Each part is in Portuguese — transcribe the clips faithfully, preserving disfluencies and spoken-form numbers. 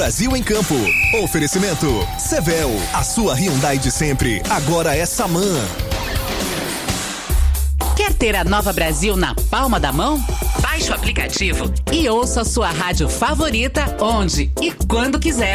Brasil em Campo. Oferecimento Sevel, a sua Hyundai de sempre, agora é Saman. Quer ter a Nova Brasil na palma da mão? Baixe o aplicativo e ouça a sua rádio favorita onde e quando quiser.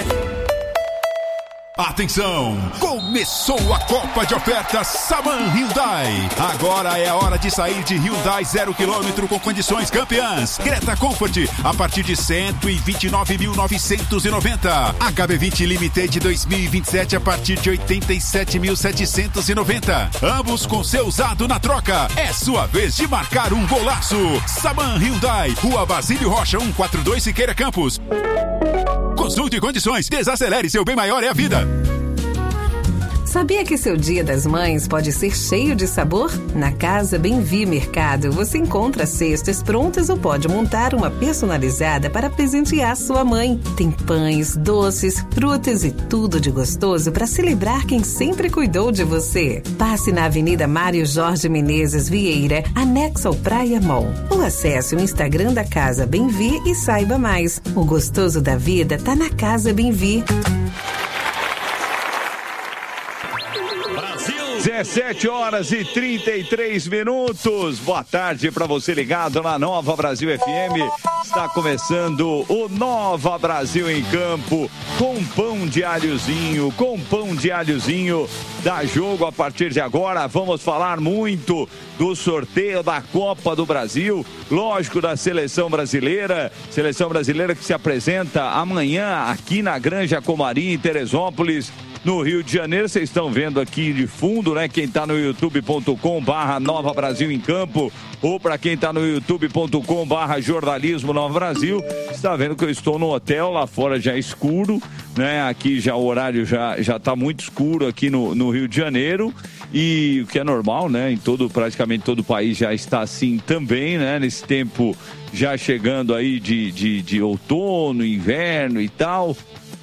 Atenção! Começou a Copa de Ofertas Saman Hyundai. Agora é a hora de sair de Hyundai zero quilômetro com condições campeãs. Creta Comfort a partir de cento e vinte e nove mil novecentos e noventa. H B vinte Limited dois mil e vinte e sete a partir de oitenta e sete mil setecentos e noventa. Ambos com seu usado na troca. É sua vez de marcar um golaço. Saman Hyundai, Rua Basílio Rocha cento e quarenta e dois, Siqueira Campos. Consulte condições, desacelere, seu bem maior é a vida. Sabia que seu Dia das Mães pode ser cheio de sabor? Na Casa Bem-Vi Mercado, você encontra cestas prontas ou pode montar uma personalizada para presentear sua mãe. Tem pães, doces, frutas e tudo de gostoso para celebrar quem sempre cuidou de você. Passe na Avenida Mário Jorge Menezes Vieira, anexo ao Praia Mall. Ou acesse o Instagram da Casa Bem-Vi e saiba mais. O gostoso da vida tá na Casa Bem-Vi. dezessete horas e trinta e três minutos. Boa tarde para você ligado na Nova Brasil F M. Está começando o Nova Brasil em Campo com pão de alhozinho, com pão de alhozinho. Dá jogo a partir de agora. Vamos falar muito do sorteio da Copa do Brasil, lógico, da seleção brasileira. Seleção brasileira que se apresenta amanhã aqui na Granja Comari, em Teresópolis, no Rio de Janeiro. Vocês estão vendo aqui de fundo, né? Quem está no youtube ponto com barra Nova Brasil em Campo, ou para quem está no youtube ponto com barra Jornalismo Nova Brasil, está vendo que eu estou no hotel, lá fora já é escuro, né? Aqui já o horário já já está muito escuro aqui no, no Rio de Janeiro, e o que é normal, né? Em todo, praticamente todo o país já está assim também, né? Nesse tempo já chegando aí de, de, de outono, inverno e tal.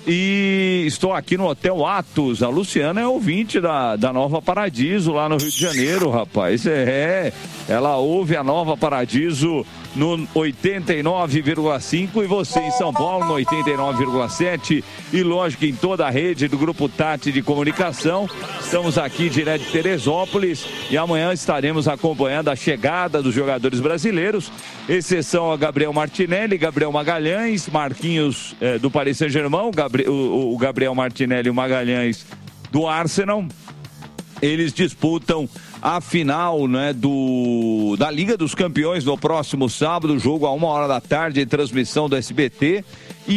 E estou aqui no Hotel Atos. A Luciana é ouvinte da, da Nova Paradiso lá no Rio de Janeiro, rapaz. É, ela ouve a Nova Paradiso no oitenta e nove vírgula cinco e você em São Paulo no oitenta e nove vírgula sete e lógico em toda a rede do Grupo Tati de Comunicação. Estamos aqui direto de Teresópolis e amanhã estaremos acompanhando a chegada dos jogadores brasileiros, exceção a Gabriel Martinelli, Gabriel Magalhães, Marquinhos eh, do Paris Saint-Germain, o, o, o Gabriel Martinelli e o Magalhães do Arsenal. Eles disputam a final, né, do, da Liga dos Campeões no próximo sábado, jogo a uma hora da tarde, transmissão do S B T.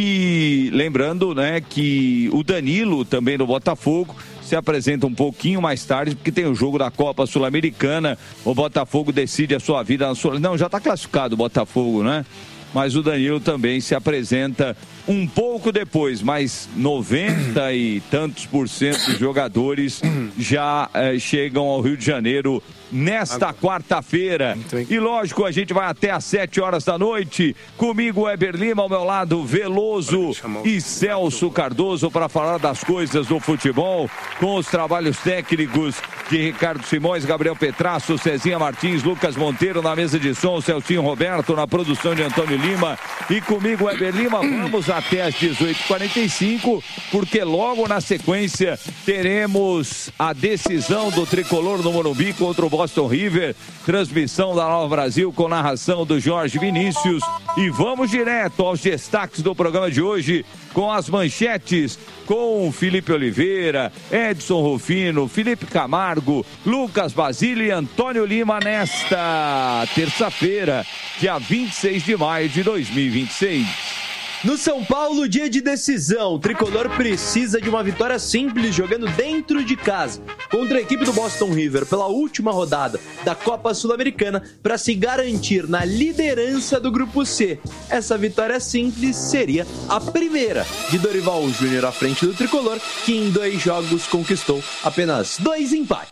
E lembrando, né, que o Danilo, também do Botafogo, se apresenta um pouquinho mais tarde, porque tem o jogo da Copa Sul-Americana. O Botafogo decide a sua vida na Sul... Não, já está classificado o Botafogo, né? Mas o Danilo também se apresenta um pouco depois, mas noventa e tantos por cento dos jogadores já eh, chegam ao Rio de Janeiro nesta quarta-feira. E lógico, a gente vai até às sete horas da noite. Comigo, Weber Lima, ao meu lado, Veloso e Celso Cardoso, para falar das coisas do futebol, com os trabalhos técnicos de Ricardo Simões, Gabriel Petrasso, Cezinha Martins, Lucas Monteiro na mesa de som, Celcinho Roberto na produção de Antônio Lima. E comigo, Weber Lima, vamos até às dezoito e quarenta e cinco, porque logo na sequência teremos a decisão do tricolor no Morumbi contra o Boston River, transmissão da Nova Brasil com narração do Jorge Vinícius. E vamos direto aos destaques do programa de hoje, com as manchetes, com Felipe Oliveira, Edson Rufino, Felipe Camargo, Lucas Basílio e Antônio Lima nesta terça-feira, dia vinte e seis de maio de dois mil e vinte e seis. No São Paulo, dia de decisão, o tricolor precisa de uma vitória simples jogando dentro de casa contra a equipe do Boston River pela última rodada da Copa Sul-Americana para se garantir na liderança do Grupo C. Essa vitória simples seria a primeira de Dorival Júnior à frente do tricolor, que em dois jogos conquistou apenas dois empates.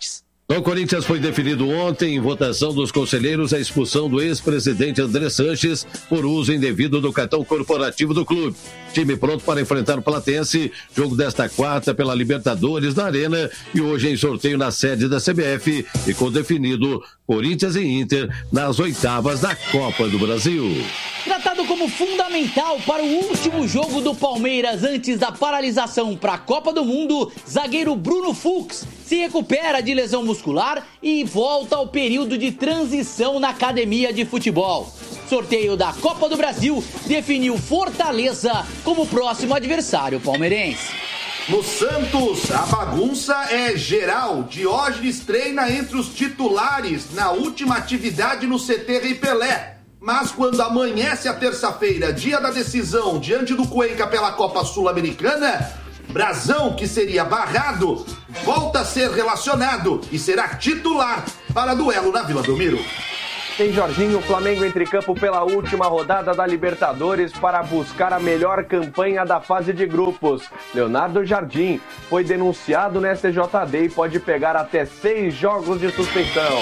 No Corinthians foi definido ontem, em votação dos conselheiros, a expulsão do ex-presidente André Sanches por uso indevido do cartão corporativo do clube. Time pronto para enfrentar o Platense, jogo desta quarta pela Libertadores da Arena e hoje em sorteio na sede da C B F. Ficou definido Corinthians e Inter nas oitavas da Copa do Brasil. Tratado como fundamental para o último jogo do Palmeiras antes da paralisação para a Copa do Mundo, zagueiro Bruno Fux se recupera de lesão muscular e volta ao período de transição na academia de futebol. Sorteio da Copa do Brasil definiu Fortaleza como próximo adversário palmeirense. No Santos, a bagunça é geral. Diógenes treina entre os titulares na última atividade no C T Rei Pelé. Mas quando amanhece a terça-feira, dia da decisão, diante do Cuenca pela Copa Sul-Americana, Brazão, que seria barrado, volta a ser relacionado e será titular para duelo na Vila Belmiro. Tem Jorginho, Flamengo entra em campo pela última rodada da Libertadores para buscar a melhor campanha da fase de grupos. Leonardo Jardim foi denunciado na S T J D e pode pegar até seis jogos de suspensão.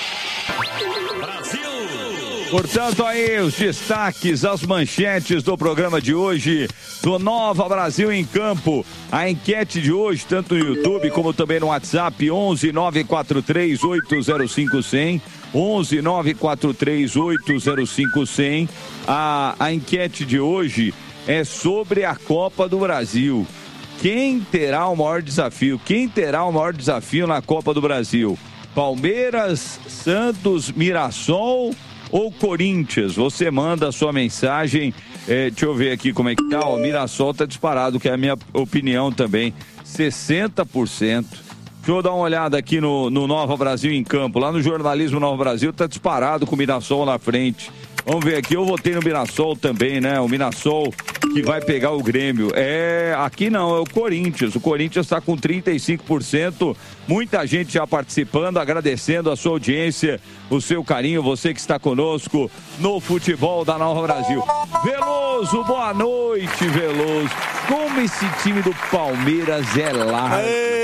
Portanto, aí os destaques, as manchetes do programa de hoje do Nova Brasil em Campo. A enquete de hoje, tanto no YouTube como também no WhatsApp, onze nove quatro três oito zero cinco zero zero, onze nove quatro três oito zero cinco zero zero. A, a enquete de hoje é sobre a Copa do Brasil. Quem terá o maior desafio? Quem terá o maior desafio na Copa do Brasil? Palmeiras, Santos, Mirassol ou Corinthians? Você manda a sua mensagem, é, deixa eu ver aqui como é que tá, o Mirassol tá disparado, que é a minha opinião também, sessenta por cento. Deixa eu dar uma olhada aqui no, no Nova Brasil em Campo, lá no Jornalismo Nova Brasil tá disparado com o Mirassol na frente. Vamos ver aqui, eu votei no Mirassol também, né, o Mirassol que vai pegar o Grêmio. É, aqui não, é o Corinthians, o Corinthians está com trinta e cinco por cento, muita gente já participando, agradecendo a sua audiência, o seu carinho, você que está conosco no futebol da Nova Brasil. Veloso, boa noite, Veloso. Como esse time do Palmeiras é largo.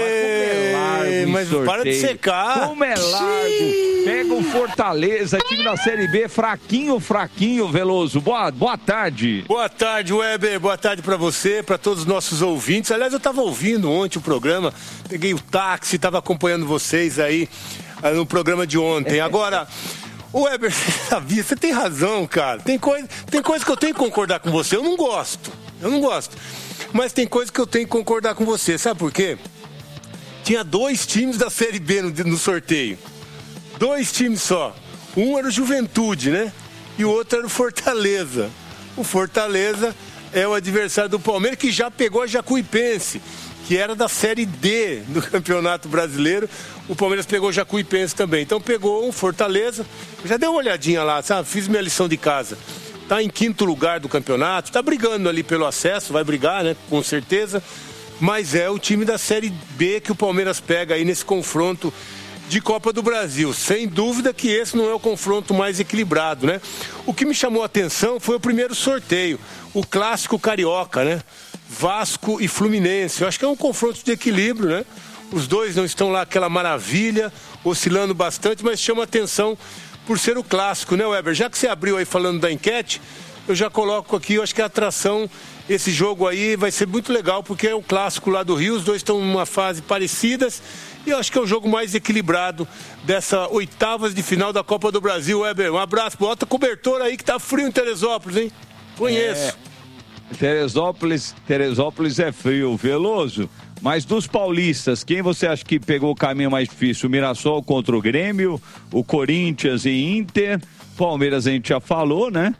Ei, mas como é largo, mas sorteio. Para de secar. Como é largo. Pega o Fortaleza, time da Série B, fraquinho, fraquinho, Veloso. Boa, boa tarde. Boa tarde, Weber. Boa tarde para você, para todos os nossos ouvintes. Aliás, eu estava ouvindo ontem o programa, peguei o táxi, estava acompanhando vocês aí no programa de ontem. Agora, Weber, você sabia, você tem razão, cara. Tem coisa, tem coisa que eu tenho que concordar com você. Eu não gosto, eu não gosto. Mas tem coisa que eu tenho que concordar com você. Sabe por quê? Tinha dois times da Série B no, no sorteio. Dois times só. Um era o Juventude, né? E o outro era o Fortaleza. O Fortaleza é o adversário do Palmeiras, que já pegou a Jacuipense, que era da Série D do Campeonato Brasileiro. O Palmeiras pegou o Jacuipense também. Então pegou um Fortaleza. Já dei uma olhadinha lá, sabe? Fiz minha lição de casa. Tá em quinto lugar do campeonato, tá brigando ali pelo acesso, vai brigar, né? Com certeza. Mas é o time da Série B que o Palmeiras pega aí nesse confronto de Copa do Brasil. Sem dúvida que esse não é o confronto mais equilibrado, né? O que me chamou a atenção foi o primeiro sorteio, o clássico carioca, né? Vasco e Fluminense. Eu acho que é um confronto de equilíbrio, né? Os dois não estão lá aquela maravilha, oscilando bastante, mas chama a atenção por ser o clássico, né, Weber? Já que você abriu aí falando da enquete, eu já coloco aqui, eu acho que a atração, esse jogo aí vai ser muito legal, porque é o clássico lá do Rio, os dois estão numa fase parecidas, e eu acho que é o jogo mais equilibrado dessa oitavas de final da Copa do Brasil, Weber. Um abraço, bota cobertor aí que tá frio em Teresópolis, hein? Conheço. É, Teresópolis, Teresópolis é frio, Veloso. Mas dos paulistas, quem você acha que pegou o caminho mais difícil? O Mirassol contra o Grêmio, o Corinthians e Inter, Palmeiras a gente já falou, né?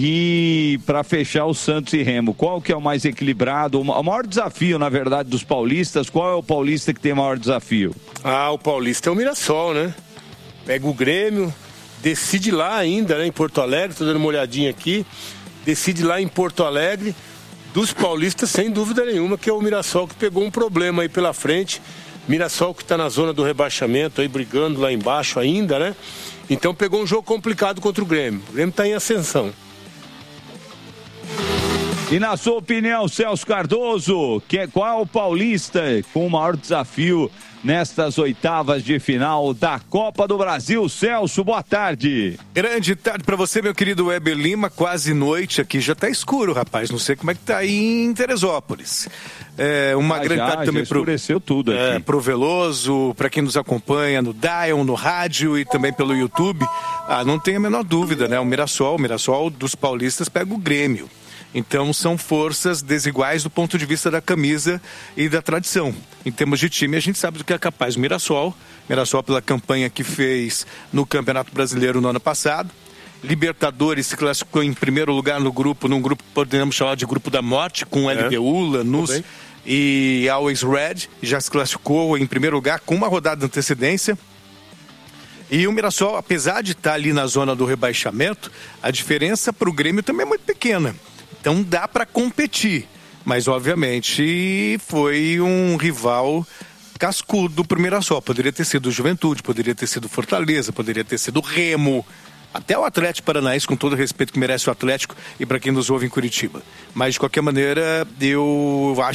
E para fechar o Santos e Remo, qual que é o mais equilibrado? O maior desafio, na verdade, dos paulistas, qual é o paulista que tem o maior desafio? Ah, o paulista é o Mirassol, né? Pega o Grêmio, decide lá ainda, né, em Porto Alegre, tô dando uma olhadinha aqui, decide lá em Porto Alegre. Dos paulistas, sem dúvida nenhuma, que é o Mirassol que pegou um problema aí pela frente. Mirassol que está na zona do rebaixamento, aí brigando lá embaixo ainda, né? Então pegou um jogo complicado contra o Grêmio. O Grêmio está em ascensão. E na sua opinião, Celso Cardoso, que, qual é o paulista com o maior desafio nestas oitavas de final da Copa do Brasil? Celso, boa tarde. Grande tarde para você, meu querido Weber Lima. Quase noite aqui, já tá escuro, rapaz. Não sei como é que tá aí em Teresópolis. É, uma ah, grande já, tarde também já escureceu pro, tudo aqui. É, pro Veloso, para quem nos acompanha no Dial, no rádio e também pelo YouTube. Ah, não tem a menor dúvida, né? O Mirassol, o Mirassol dos paulistas pega o Grêmio. Então são forças desiguais do ponto de vista da camisa e da tradição. Em termos de time, a gente sabe do que é capaz o Mirassol. Mirassol pela campanha que fez no Campeonato Brasileiro no ano passado. Libertadores se classificou em primeiro lugar no grupo, num grupo que podemos chamar de grupo da morte, com L B U, Lanús e Always Red. Já se classificou em primeiro lugar com uma rodada de antecedência. E o Mirassol, apesar de estar ali na zona do rebaixamento, a diferença para o Grêmio também é muito pequena. Então dá para competir, mas obviamente foi um rival cascudo para o Mirassol. Poderia ter sido o Juventude, poderia ter sido Fortaleza, poderia ter sido Remo, até o Atlético Paranaense, com todo o respeito que merece o Atlético e para quem nos ouve em Curitiba. Mas de qualquer maneira, eu acho